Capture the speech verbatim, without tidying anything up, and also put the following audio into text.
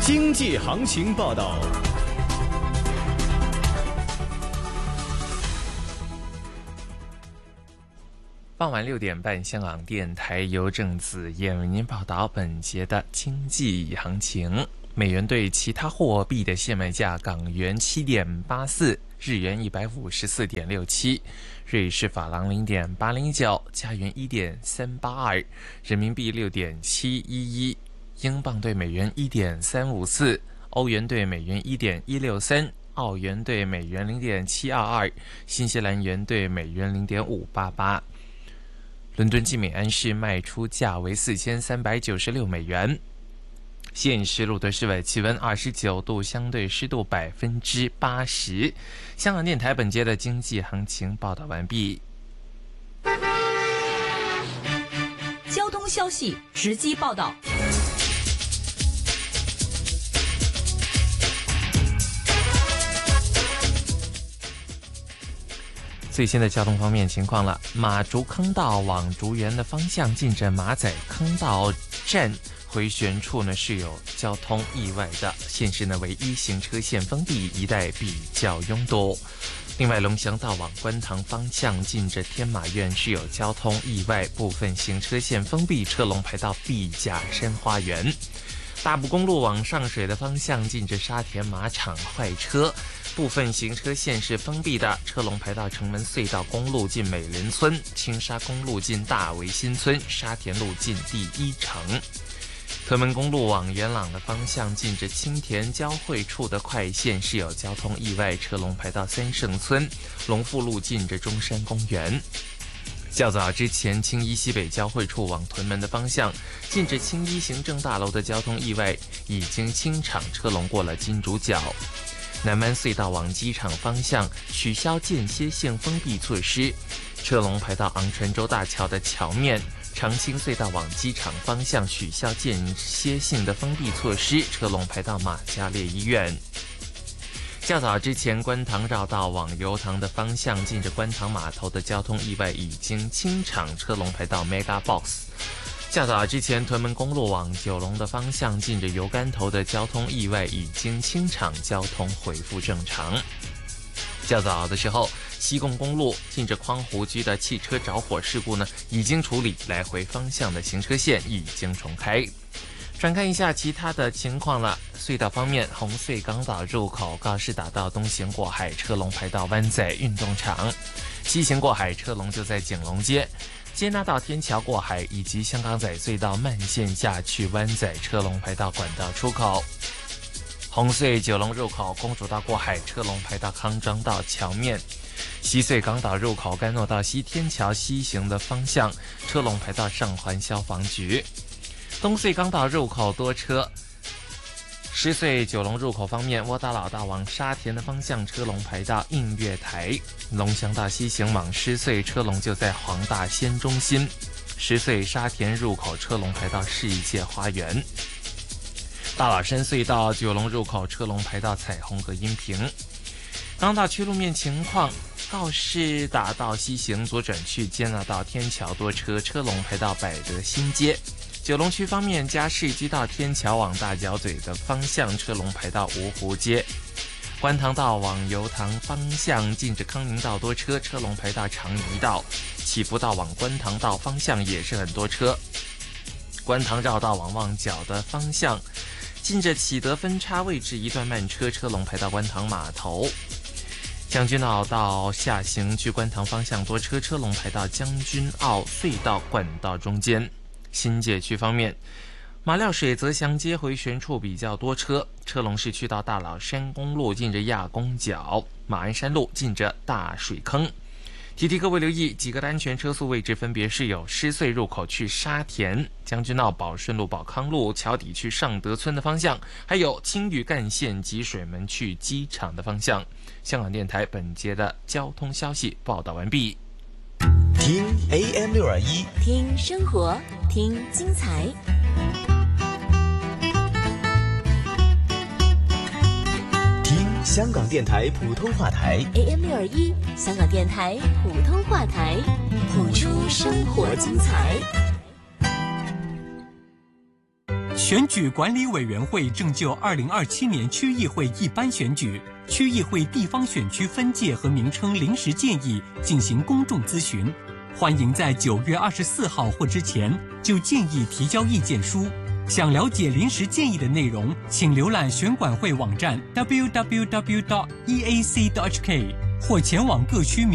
经济行情报道。 傍晚六点半，香港电台由郑子燕为您报道本节的经济行情。美元对其他货币的现卖价：港元七点八四，日元一百五十四点六七，瑞士法郎零点八零九，加元一点三八二，人民币六点七一一，英镑对美元一点三五四，欧元对美元一点一六三，澳元对美元零点七二二，新西兰元对美元零点五八八。伦敦金美安市卖出价为四千三百九十六美元。现时录的室外气温二十九度，相对湿度百分之八十。香港电台本节的经济行情报道完毕。 交通消息直击报道。 最新的交通方面情况了，马竹坑道往竹园的方向，近着马仔坑道站回旋处呢是有交通意外的，现时呢唯一行车线封闭，一带比较拥堵。另外，龙翔道往观塘方向，近着天马苑是有交通意外，部分行车线封闭，车龙排到碧甲山花园。大埔公路往上水的方向，近着沙田马场坏车，部分行车线是封闭的，车龙排到城门隧道公路近美林村，青沙公路近大围新村，沙田路近第一城。屯门公路往元朗的方向，近着青田交汇处的快线是有交通意外，车龙排到三圣村，龙富路近着中山公园。较早之前，青衣西北交汇处往屯门的方向，近着青衣行政大楼的交通意外已经清场，车龙过了金竹角。南湾隧道往机场方向取消间歇性封闭措施，车龙排到昂船洲大桥的桥面。长青隧道往机场方向取消间歇性的封闭措施，车龙排到马嘉烈医院。较早之前，观塘绕道往油塘的方向，近着观塘码头的交通意外已经清场，车龙排到 Mega Box。较早之前，屯门公路往九龙的方向，近着油柑头的交通意外已经清场，交通恢复正常。较早的时候，西贡公路近着匡湖居的汽车着火事故呢已经处理，来回方向的行车线已经重开。转看一下其他的情况了。隧道方面，红隧港岛入口告士打道东行过海，车龙排到湾仔运动场；西行过海，车龙就在景隆街。接纳到天桥过海，以及香港仔隧道慢线下去湾仔，车龙排到管道出口。红隧九龙入口公主道过海，车龙排到康庄道桥面。西隧港岛入口甘诺道西天桥西行的方向，车龙排到上环消防局。东隧港岛入口多车。狮隧九龙入口方面，窝打老道往沙田的方向，车龙排到映月台。龙翔道西行往狮隧，车龙就在黄大仙中心。狮隧沙田入口，车龙排到世界花园。大老山隧道九龙入口，车龙排到彩虹隔音屏。港岛区路面情况，告士打道西行左转去接纳到天桥多车，车龙排到百德新街。九龙区方面，嘉士居道天桥往大角咀的方向，车龙排到芜湖街。观塘道往油塘方向，近着康宁道多车，车龙排到长怡道。启福道往观塘道方向也是很多车。观塘绕道往旺角的方向，近着启德分叉位置一段慢车，车龙排到观塘码头。将军澳道下行去观塘方向多车，车龙排到将军澳隧道管道中间。新界区方面，马料水泽祥街回旋处比较多车，车龙是去到大老山公路近着亚公角，马鞍山路近着大水坑。提提各位留意几个的安全车速位置，分别是有狮隧入口去沙田，将军澳宝顺路宝康路桥底去尚德村的方向，还有青屿干线集水门去机场的方向。香港电台本节的交通消息报道完毕。 听 A M 六二一， 听生活，听精彩。 听香港电台普通话台 A M 六二一，香港电台普通话台，谱出生活精彩。 选举管理委员会正就二零二七年区议会一般选举、区议会地方选区分界和名称临时建议进行公众咨询，欢迎在九月二十四号或之前就建议提交意见书。想了解临时建议的内容，请浏览选管会网站 double-u double-u double-u dot e a c dot h k 或前往各区。